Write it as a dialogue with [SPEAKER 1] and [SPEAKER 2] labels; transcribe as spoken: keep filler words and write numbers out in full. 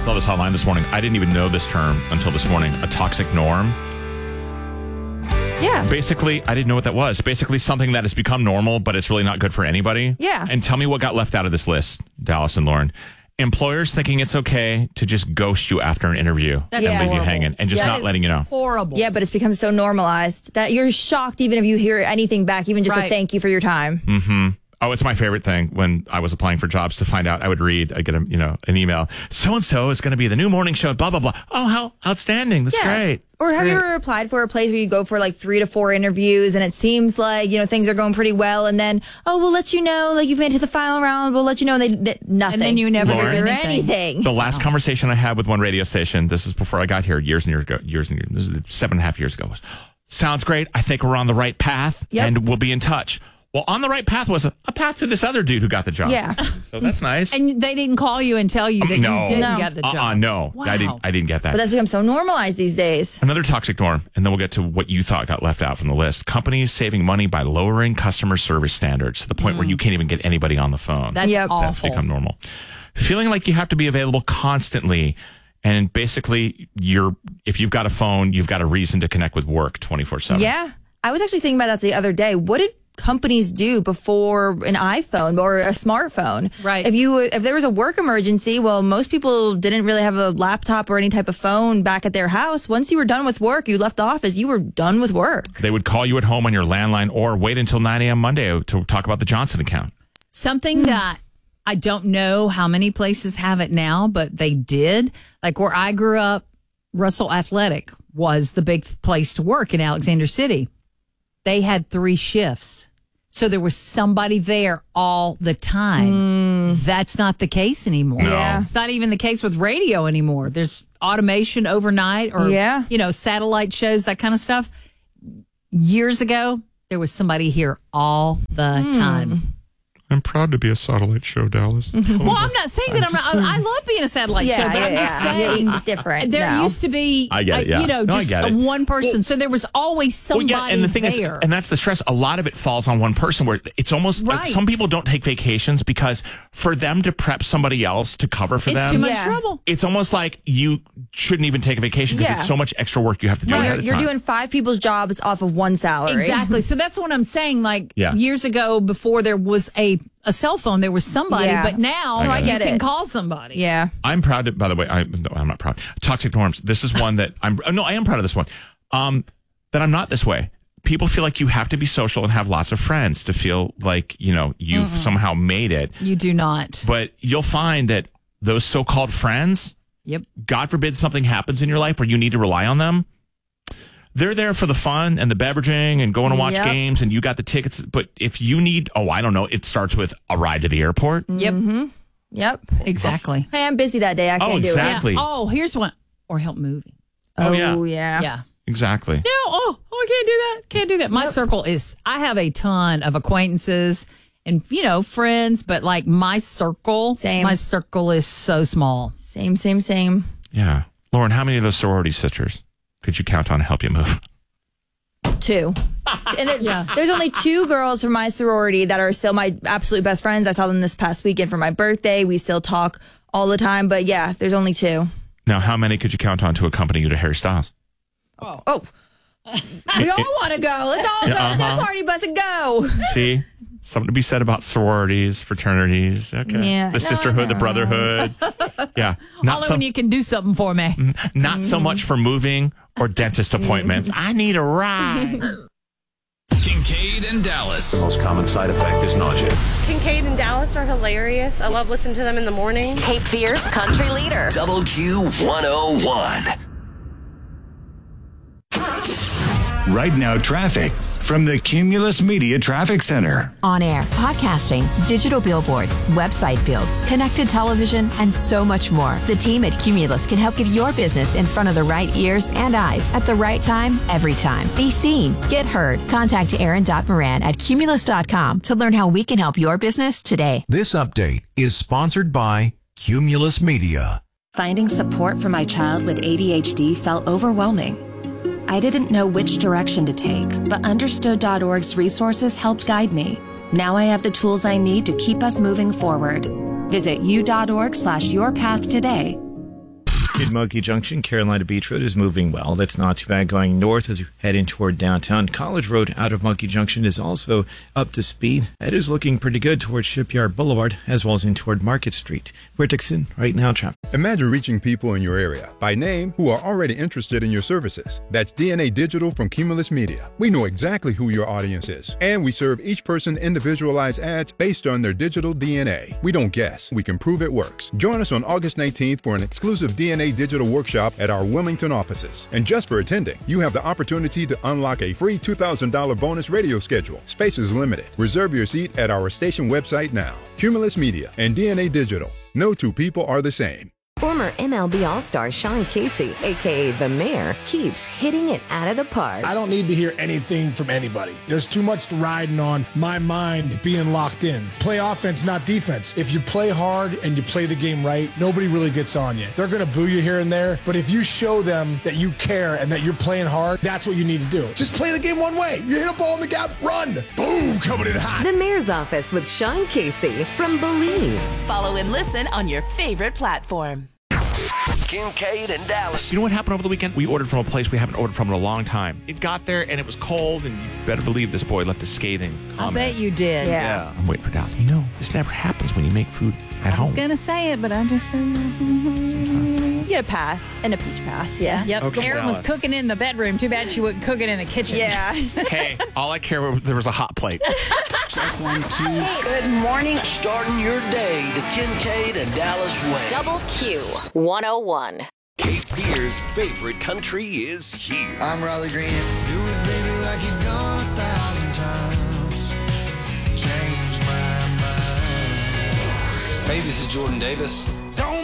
[SPEAKER 1] saw this online this morning. I didn't even know this term until this morning. A toxic norm.
[SPEAKER 2] Yeah.
[SPEAKER 1] Basically, I didn't know what that was. Basically, something that has become normal, but it's really not good for anybody.
[SPEAKER 2] Yeah.
[SPEAKER 1] And tell me what got left out of this list, Dallas and Lauren. Employers thinking it's okay to just ghost you after an interview
[SPEAKER 3] That's
[SPEAKER 1] and leave
[SPEAKER 3] horrible.
[SPEAKER 1] you hanging and just
[SPEAKER 3] That
[SPEAKER 1] not
[SPEAKER 3] is
[SPEAKER 1] letting you know.
[SPEAKER 3] Horrible.
[SPEAKER 2] Yeah, but it's become so normalized that you're shocked even if you hear anything back, even just a
[SPEAKER 3] Right.
[SPEAKER 2] thank you for your time.
[SPEAKER 1] Mm-hmm. Oh, it's my favorite thing when I was applying for jobs to find out. I would read, I get a, you know, an email. So and so is going to be the new morning show. Blah blah blah. Oh, how outstanding! That's
[SPEAKER 2] Yeah.
[SPEAKER 1] great.
[SPEAKER 2] Or have
[SPEAKER 1] Great.
[SPEAKER 2] you ever applied for a place where you go for like three to four interviews and it seems like, you know, things are going pretty well and then, oh, we'll let you know, like you've made it to the final round, we'll let you know, and they, they nothing.
[SPEAKER 3] And then you never
[SPEAKER 1] Lauren?
[SPEAKER 3] hear
[SPEAKER 2] or
[SPEAKER 3] anything.
[SPEAKER 2] anything.
[SPEAKER 1] The last conversation I had with one radio station, this is before I got here, years and years ago, years and years, this is seven and a half years ago, was, sounds great. I think we're on the right path
[SPEAKER 2] Yep.
[SPEAKER 1] and we'll be in touch. Well, on the right path was a, a path to this other dude who got the job.
[SPEAKER 2] Yeah.
[SPEAKER 1] So that's nice.
[SPEAKER 3] And they didn't call you and tell you that
[SPEAKER 1] Um, no.
[SPEAKER 3] you didn't
[SPEAKER 2] No.
[SPEAKER 3] get the job.
[SPEAKER 1] Uh-uh, no,
[SPEAKER 3] Wow.
[SPEAKER 1] I didn't. I didn't get that.
[SPEAKER 2] But that's become so normalized these days.
[SPEAKER 1] Another toxic norm, and then we'll get to what you thought got left out from the list. Companies saving money by lowering customer service standards to the point where you can't even get anybody on the phone.
[SPEAKER 3] That's
[SPEAKER 2] Yep.
[SPEAKER 3] awful.
[SPEAKER 1] That's become normal. Feeling like you have to be available constantly, and basically, you're if you've got a phone, you've got a reason to connect with work twenty-four seven.
[SPEAKER 2] Yeah. I was actually thinking about that the other day. What did companies do before an iPhone or a smartphone?
[SPEAKER 3] Right.
[SPEAKER 2] If you if there was a work emergency, well, most people didn't really have a laptop or any type of phone back at their house. Once you were done with work, you left the office, you were done with work.
[SPEAKER 1] They would call you at home on your landline or wait until nine a.m. Monday to talk about the Johnson account.
[SPEAKER 3] Something that I don't know how many places have it now, but they did. Like where I grew up, Russell Athletic was the big place to work in Alexander City. They had three shifts. So there was somebody there all the time. That's not the case anymore.
[SPEAKER 1] No. Yeah.
[SPEAKER 3] It's not even the case with radio anymore. There's automation overnight or,
[SPEAKER 2] Yeah.
[SPEAKER 3] you know, satellite shows, that kind of stuff. Years ago, there was somebody here all the time.
[SPEAKER 1] I'm proud to be a satellite show, Dallas.
[SPEAKER 3] Well, I'm not saying that I'm not. I, I love being a satellite
[SPEAKER 2] Yeah,
[SPEAKER 3] show, but I'm
[SPEAKER 2] yeah,
[SPEAKER 3] just
[SPEAKER 2] yeah.
[SPEAKER 3] saying
[SPEAKER 2] Yeah, different
[SPEAKER 3] There
[SPEAKER 2] now.
[SPEAKER 3] used to be,
[SPEAKER 1] I get it,
[SPEAKER 3] uh,
[SPEAKER 1] yeah.
[SPEAKER 3] you know,
[SPEAKER 1] No, I
[SPEAKER 3] just
[SPEAKER 1] get
[SPEAKER 3] a
[SPEAKER 1] it.
[SPEAKER 3] one person.
[SPEAKER 1] Well-
[SPEAKER 3] so there was always
[SPEAKER 1] Well,
[SPEAKER 3] somebody
[SPEAKER 1] yeah, and the thing
[SPEAKER 3] there.
[SPEAKER 1] is, and that's the stress. A lot of it falls on one person. Where it's almost like
[SPEAKER 3] Right.
[SPEAKER 1] some people don't take vacations because for them to prep somebody else to cover for
[SPEAKER 3] it's
[SPEAKER 1] them,
[SPEAKER 3] too much
[SPEAKER 2] Yeah.
[SPEAKER 3] trouble.
[SPEAKER 1] it's almost like you shouldn't even take a vacation because
[SPEAKER 2] Yeah.
[SPEAKER 1] it's so much extra work you have to do
[SPEAKER 2] Right,
[SPEAKER 1] ahead
[SPEAKER 2] you're
[SPEAKER 1] of
[SPEAKER 2] you're
[SPEAKER 1] time.
[SPEAKER 2] doing five people's jobs off of one salary.
[SPEAKER 3] Exactly. So that's what I'm saying. Like
[SPEAKER 1] Yeah.
[SPEAKER 3] years ago, before there was a, a cell phone, there was somebody,
[SPEAKER 2] Yeah.
[SPEAKER 3] but now
[SPEAKER 1] I
[SPEAKER 3] you
[SPEAKER 1] get
[SPEAKER 2] it.
[SPEAKER 3] can call somebody.
[SPEAKER 2] Yeah.
[SPEAKER 1] I'm proud to, by the way, I, no, I'm not proud. Toxic norms. This is one that I'm, no, I am proud of this one. Um, that I'm not this way. People feel like you have to be social and have lots of friends to feel like, you know, you've somehow made it.
[SPEAKER 3] You do not.
[SPEAKER 1] But you'll find that those so-called friends,
[SPEAKER 3] Yep.
[SPEAKER 1] God forbid something happens in your life where you need to rely on them. They're there for the fun and the beveraging and going to watch
[SPEAKER 2] Yep.
[SPEAKER 1] games and you got the tickets. But if you need, oh, I don't know, it starts with a ride to the airport.
[SPEAKER 3] Yep.
[SPEAKER 2] Yep.
[SPEAKER 3] Exactly.
[SPEAKER 2] Hey, I'm busy that day. I can't
[SPEAKER 1] Oh,
[SPEAKER 2] do
[SPEAKER 1] exactly.
[SPEAKER 3] Yeah.
[SPEAKER 1] Exactly.
[SPEAKER 3] Oh, here's one. Or help moving.
[SPEAKER 2] it.
[SPEAKER 1] Oh, yeah.
[SPEAKER 2] Oh, yeah.
[SPEAKER 3] Yeah.
[SPEAKER 1] Exactly.
[SPEAKER 3] No, oh, oh, I can't do that. Can't do that. My circle is, I have a ton of acquaintances and, you know, friends, but like my circle,
[SPEAKER 2] Same.
[SPEAKER 3] my circle is so small.
[SPEAKER 2] Same, same, same.
[SPEAKER 1] Yeah. Lauren, how many of those sorority sisters could you count on to help you move?
[SPEAKER 2] Two. And then
[SPEAKER 3] Yeah.
[SPEAKER 2] there's only two girls from my sorority that are still my absolute best friends. I saw them this past weekend for my birthday. We still talk all the time. But yeah, there's only two.
[SPEAKER 1] Now, how many could you count on to accompany you to Harry Styles?
[SPEAKER 2] Oh. We all want to go. Let's all go to that
[SPEAKER 1] Uh-huh.
[SPEAKER 2] party bus and go.
[SPEAKER 1] See? Something to be said about sororities, fraternities. Okay.
[SPEAKER 2] Yeah.
[SPEAKER 1] The
[SPEAKER 2] No,
[SPEAKER 1] sisterhood, the brotherhood. Yeah. Not
[SPEAKER 3] Only
[SPEAKER 1] so,
[SPEAKER 3] when you can do something for me.
[SPEAKER 1] not so much for moving or dentist appointments. I need a ride.
[SPEAKER 4] Kincaid and Dallas.
[SPEAKER 5] The most common side effect is nausea.
[SPEAKER 6] Kincaid and Dallas are hilarious. I love listening to them in the morning.
[SPEAKER 7] Cape Fear's country leader.
[SPEAKER 4] Double Q one oh one.
[SPEAKER 8] Right now, traffic from the Cumulus Media Traffic Center.
[SPEAKER 9] On air, podcasting, digital billboards, website builds, connected television, and so much more. The team at Cumulus can help get your business in front of the right ears and eyes at the right time, every time. Be seen, get heard. Contact Aaron Moran at cumulus dot com to learn how we can help your business today.
[SPEAKER 10] This update is sponsored by Cumulus Media.
[SPEAKER 11] Finding support for my child with A D H D felt overwhelming. I didn't know which direction to take, but understood dot org's resources helped guide me. Now I have the tools I need to keep us moving forward. Visit u dot org slash your path today.
[SPEAKER 12] In Monkey Junction, Carolina Beach Road is moving well. That's not too bad going north as you're heading toward downtown. College Road out of Monkey Junction is also up to speed. It is looking pretty good towards Shipyard Boulevard as well as in toward Market Street. We're Dixon, right now, traffic.
[SPEAKER 13] Imagine reaching people in your area by name who are already interested in your services. That's D N A Digital from Cumulus Media. We know exactly who your audience is, and we serve each person individualized ads based on their digital D N A. We don't guess, we can prove it works. Join us on August nineteenth for an exclusive D N A Digital workshop at our Wilmington offices. And just for attending, you have the opportunity to unlock a free two thousand dollars bonus radio schedule. Space is limited. Reserve your seat at our station website now. Cumulus Media and D N A Digital. No two people are the same.
[SPEAKER 14] Former M L B All-Star Sean Casey, a k a. The Mayor, keeps hitting it out of the park.
[SPEAKER 15] I don't need to hear anything from anybody. There's too much riding on my mind being locked in. Play offense, not defense. If you play hard and you play the game right, nobody really gets on you. They're going to boo you here and there, but if you show them that you care and that you're playing hard, that's what you need to do. Just play the game one way. You hit a ball in the gap, run. Boom, coming in hot.
[SPEAKER 14] The Mayor's Office with Sean Casey from Believe.
[SPEAKER 7] Follow and listen on your favorite platform.
[SPEAKER 4] Kincaid and Dallas.
[SPEAKER 1] You know what happened over the weekend? We ordered from a place we haven't ordered from in a long time. It got there and it was cold, and you better believe this boy left a scathing comment.
[SPEAKER 3] I bet you did.
[SPEAKER 1] Yeah. I'm waiting for Dallas. You know, this never happens when you make food at
[SPEAKER 3] I
[SPEAKER 1] home.
[SPEAKER 3] was going to say it, but I just said
[SPEAKER 2] You get a pass and a peach pass, yeah.
[SPEAKER 3] Yep.
[SPEAKER 1] Okay,
[SPEAKER 3] Erin was
[SPEAKER 1] Dallas.
[SPEAKER 3] cooking in the bedroom. Too bad she wouldn't cook it in the kitchen.
[SPEAKER 2] Yeah.
[SPEAKER 1] Hey, all I care was there was a hot plate.
[SPEAKER 4] Check one, two.
[SPEAKER 7] Hey, good morning.
[SPEAKER 4] Starting your day the Kincaid and Dallas way.
[SPEAKER 7] Double Q one oh one.
[SPEAKER 4] Cape Fear's favorite country is here.
[SPEAKER 16] I'm Riley Green. Do it, baby, like you've done a thousand times. Change my mind.
[SPEAKER 5] Hey, this is Jordan Davis.